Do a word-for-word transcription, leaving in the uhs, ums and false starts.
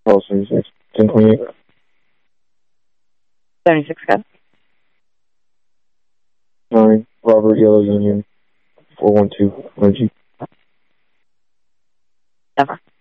Oh, seventy-six. ten twenty-eight. seventy-six, go. nine. Robert Yellow Union. four one two. Energy. Never.